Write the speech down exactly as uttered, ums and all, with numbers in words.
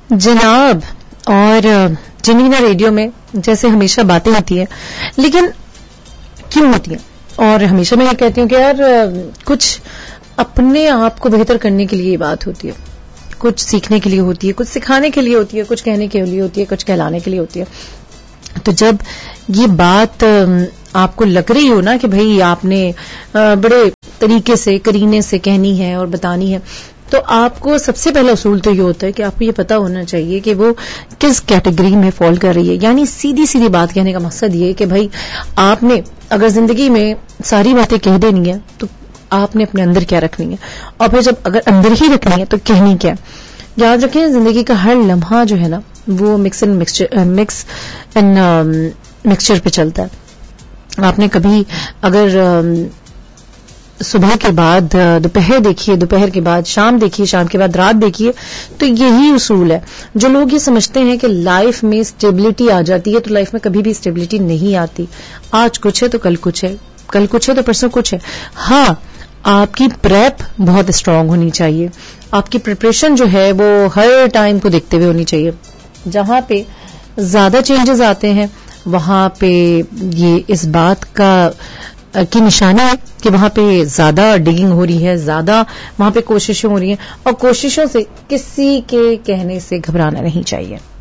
جناب، اور جنینا ریڈیو میں جیسے ہمیشہ باتیں ہوتی ہیں، لیکن کیوں ہوتی ہیں؟ اور ہمیشہ میں یہ کہتی ہوں کہ یار کچھ اپنے آپ کو بہتر کرنے کے لیے یہ بات ہوتی ہے، کچھ سیکھنے کے لیے ہوتی ہے، کچھ سکھانے کے لیے ہوتی ہے، کچھ کہنے کے لیے ہوتی ہے، کچھ کہلانے کے لیے ہوتی ہے. تو جب یہ بات آپ کو لگ رہی ہو نا کہ بھئی آپ نے بڑے طریقے سے کرینے سے کہنی ہے اور بتانی ہے، تو آپ کو سب سے پہلا اصول تو یہ ہوتا ہے کہ آپ کو یہ پتا ہونا چاہیے کہ وہ کس کیٹیگری میں فال کر رہی ہے. یعنی سیدھی سیدھی بات کہنے کا مقصد یہ کہ بھئی آپ نے اگر زندگی میں ساری باتیں کہہ دینی ہے تو آپ نے اپنے اندر کیا رکھنی ہے، اور پھر جب اگر اندر ہی رکھنی ہے تو کہنی کیا. یاد رکھیں زندگی کا ہر لمحہ جو ہے نا وہ mix and mix and mixture پہ چلتا ہے. آپ نے کبھی اگر صبح کے بعد دوپہر دیکھیے، دوپہر کے بعد شام دیکھیے، شام کے بعد رات دیکھیے، تو یہی اصول ہے. جو لوگ یہ سمجھتے ہیں کہ لائف میں اسٹیبلٹی آ جاتی ہے، تو لائف میں کبھی بھی اسٹیبلٹی نہیں آتی. آج کچھ ہے تو کل کچھ ہے، کل کچھ ہے تو پرسوں کچھ ہے. ہاں، آپ کی پریپ بہت اسٹرانگ ہونی چاہیے، آپ کی پریپریشن جو ہے وہ ہر ٹائم کو دیکھتے ہوئے ہونی چاہیے. جہاں پہ زیادہ چینجز آتے ہیں وہاں پہ یہ اس بات کا کی نشانی ہے کہ وہاں پہ زیادہ ڈگنگ ہو رہی ہے، زیادہ وہاں پہ کوششیں ہو رہی ہیں، اور کوششوں سے کسی کے کہنے سے گھبرانا نہیں چاہیے.